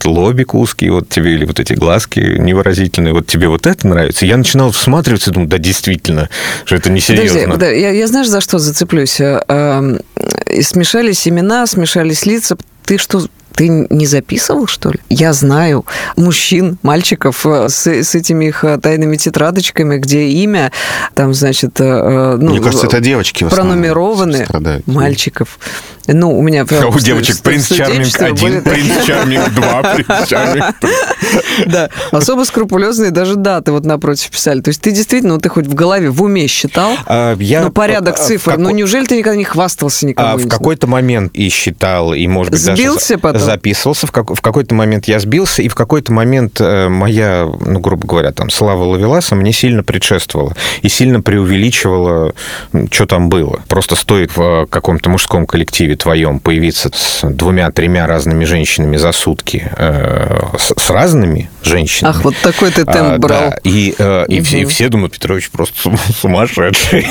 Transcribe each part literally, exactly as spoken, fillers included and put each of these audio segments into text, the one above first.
вот лобик узкий, вот тебе, или вот эти глазки невыразительные, вот тебе вот это нравится. Я начинал всматриваться и думаю, да, действительно, что это несерьезно. Подожди, подожди, я, я знаешь, за что зацеплюсь? А, смешались имена, смешались лица. Ты что... Ты не записывал, что ли? Я знаю мужчин, мальчиков с, с этими их тайными тетрадочками, где имя, там, значит... Ну, мне кажется, это девочки в основном пронумерованы. Страдают. Мальчиков. Ну, у меня... А у девочек принц Чарминг один, принц Чарминг два, принц Чарминг три. Да, особо скрупулезные даже даты вот напротив писали. То есть ты действительно, ты хоть в голове, в уме считал, ну, порядок цифр, ну, неужели ты никогда не хвастался никому? В какой-то момент и считал, и, может быть, даже... Сбился потом? Записывался. В, как, в какой-то момент я сбился, и в какой-то момент моя, ну, грубо говоря, там, слава ловеласа мне сильно предшествовала и сильно преувеличивала, что там было. Просто стоит в каком-то мужском коллективе твоем появиться с двумя-тремя разными женщинами за сутки, э, с, с разными женщинами. Ах, вот такой ты темп а, брал. Да, и, э, и, угу. все, и все думают, Петрович просто сумасшедший.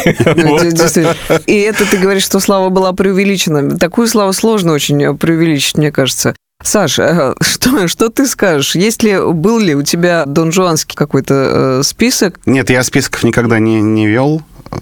И это ты говоришь, что слава была преувеличена. Такую славу сложно очень преувеличить, мне кажется. Саш, что, что ты скажешь? Есть ли, был ли у тебя донжуанский какой-то э, список? Нет, я списков никогда не, не вел.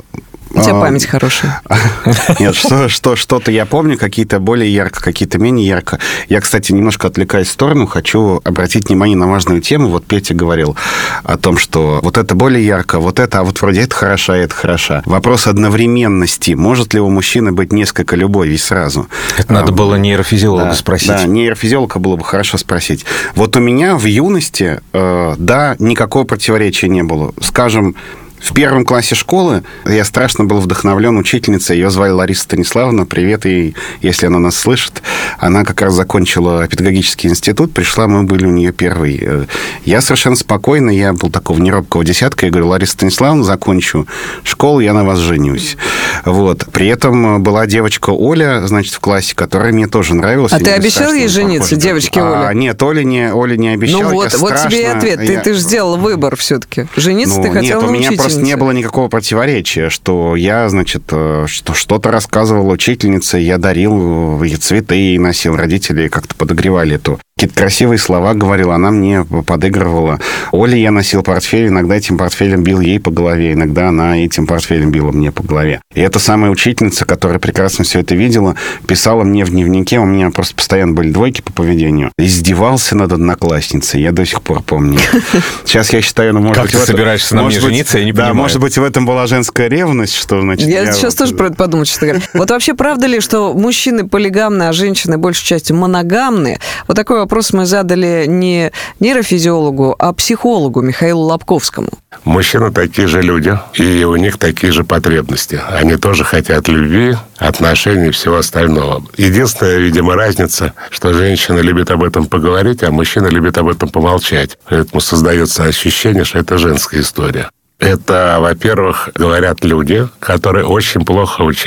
У тебя память хорошая. Нет, что, что, что-то я помню, какие-то более ярко, какие-то менее ярко. Я, кстати, немножко отвлекаюсь в сторону, хочу обратить внимание на важную тему. Вот Петя говорил о том, что вот это более ярко, вот это, а вот вроде это хороша, это хороша. Вопрос одновременности. Может ли у мужчины быть несколько любовей сразу? Это надо а, было нейрофизиолога да, спросить. Да, нейрофизиолога было бы хорошо спросить. Вот у меня в юности, э, да, никакого противоречия не было. Скажем, в первом классе школы я страшно был вдохновлен учительницей. Ее звали Лариса Станиславовна. Привет ей, если она нас слышит. Она как раз закончила педагогический институт. Пришла, мы были у нее первые. Я совершенно спокойно, я был такого неробкого десятка. Я говорю, Лариса Станиславовна, закончу школу, я на вас женюсь. Вот. При этом была девочка Оля, значит, в классе, которая мне тоже нравилась. А ты обещал ей жениться, девочке Оля? А, нет, Оля не, Оля не обещала. Ну вот, вот тебе и ответ. Ты, я... ты же сделал выбор все-таки. Жениться ну, ты хотел на учительнице. Не было никакого противоречия, что я, значит, что что-то рассказывал учительнице, я дарил ей цветы, и носил. Родители как-то подогревали эту. Какие-то красивые слова говорила, она мне подыгрывала. Оле я носил портфель, иногда этим портфелем бил ей по голове, иногда она этим портфелем била мне по голове. И эта самая учительница, которая прекрасно все это видела, писала мне в дневнике, у меня просто постоянно были двойки по поведению, издевался над одноклассницей, я до сих пор помню. Сейчас я считаю, ну, может как быть... Как ты собираешься на мне жениться, я не да, понимаю. Может быть, в этом была женская ревность, что, значит... Я, я сейчас вот... тоже про это подумала, честно говоря. Вот вообще правда ли, что мужчины полигамны, а женщины большей частью моногамны? Вот такой вопрос мы задали не нейрофизиологу, а психологу Михаилу Лобковскому. Мужчины такие же люди, и у них такие же потребности. Они тоже хотят любви, отношений и всего остального. Единственная, видимо, разница, что женщина любит об этом поговорить, а мужчина любит об этом помолчать. Поэтому создается ощущение, что это женская история. Это, во-первых, говорят люди, которые очень плохо учились